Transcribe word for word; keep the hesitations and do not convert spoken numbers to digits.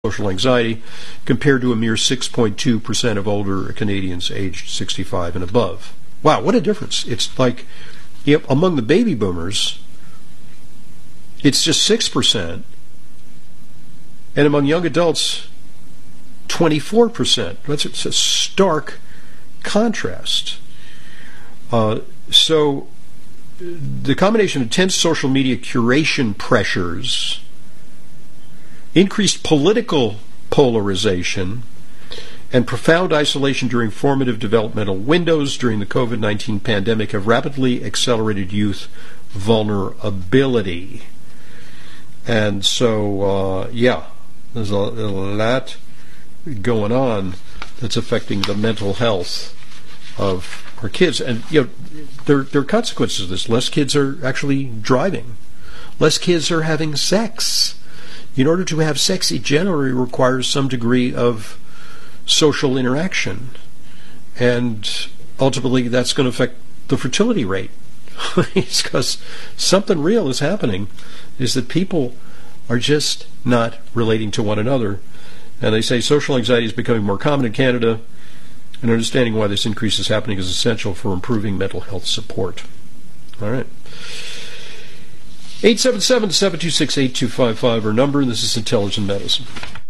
social anxiety, compared to a mere six point two percent of older Canadians aged sixty-five and above. Wow, what a difference. It's like, you know, among the baby boomers, it's just six percent, and among young adults, twenty-four percent. That's it's a stark contrast. Uh, so the combination of intense social media curation pressures, increased political polarization, and profound isolation during formative developmental windows during the COVID nineteen pandemic have rapidly accelerated youth vulnerability. And so, uh, yeah, there's a, a lot going on that's affecting the mental health of our kids. And, you know, there, there are consequences of this. Less kids are actually driving. Less kids are having sex. In order to have sex, it generally requires some degree of social interaction. And ultimately, that's going to affect the fertility rate. It's because something real is happening, is that people are just not relating to one another. And they say social anxiety is becoming more common in Canada, and understanding why this increase is happening is essential for improving mental health support. All right. eight seven seven, seven two six, eight two five five, our number, and this is Intelligent Medicine.